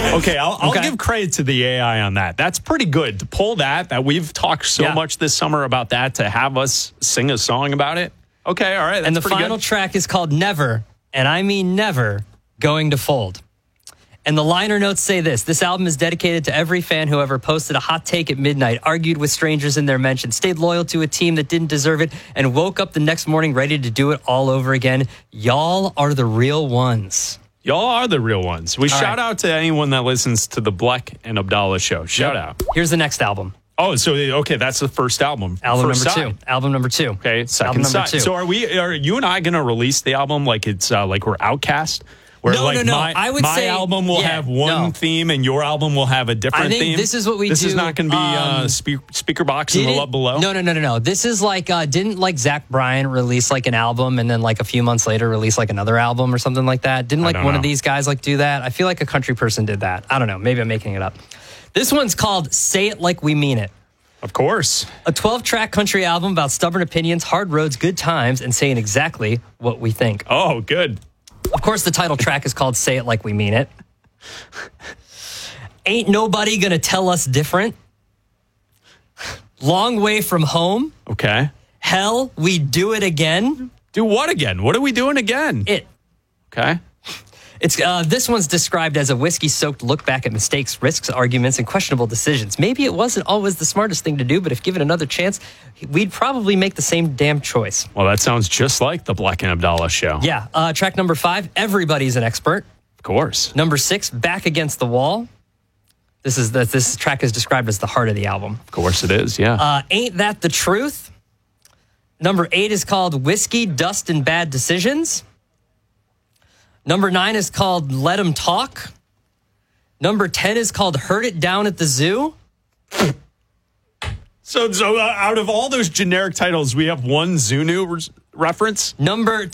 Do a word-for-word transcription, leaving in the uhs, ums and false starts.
Okay, I'll, I'll Okay. give credit to the A I on that. That's pretty good to pull that. That we've talked so Yeah. much this summer about that to have us sing a song about it. Okay, all right. That's And the pretty final good. track is called Never, and I mean never, Going to Fold. And the liner notes say this: this album is dedicated to every fan who ever posted a hot take at midnight, argued with strangers in their mention, stayed loyal to a team that didn't deserve it, and woke up the next morning ready to do it all over again. Y'all are the real ones. Y'all are the real ones. We All shout right. out to anyone that listens to the Bleck and Abdallah show. Shout out. Here's the next album. Oh, so okay, that's the first album. Album First number side. two. Album number two. Okay, second Album number side. two. So are we? Are you and I going to release the album like it's uh, like we're Outcast? Where No, like no, no. My, I would my say- album will yeah, have one no. theme and your album will have a different I think theme. this is what we This do, is not going to be uh, um, spe- speaker box in the Didn't- love below. No, no, no, no, no. This is like, uh, didn't like Zach Bryan release like an album and then like a few months later release like another album or something like that? Didn't I like don't one of know. these guys like do that? I feel like a country person did that. I don't know. Maybe I'm making it up. This one's called Say It Like We Mean It. Of course. A twelve-track country album about stubborn opinions, hard roads, good times, and saying exactly what we think. Oh, good. Of course, the title track is called Say It Like We Mean It. Ain't Nobody Gonna Tell Us Different. Long Way From Home. Okay. Hell, We Do It Again. Do what again? What are we doing again? It. Okay. It's uh, this one's described as a whiskey-soaked look back at mistakes, risks, arguments, and questionable decisions. Maybe it wasn't always the smartest thing to do, but if given another chance, we'd probably make the same damn choice. Well, that sounds just like the Bleck and Abdallah show. Yeah. Uh, track number five, Everybody's an Expert. Of course. Number six, Back Against the Wall. This is the, this track is described as the heart of the album. Of course it is, yeah. Uh, Ain't That the Truth? Number eight is called Whiskey, Dust, and Bad Decisions. Number nine is called Let 'Em Talk. Number ten is called Heard It Down at the Zoo. so so uh, out of all those generic titles, we have one Zunu re- reference? Number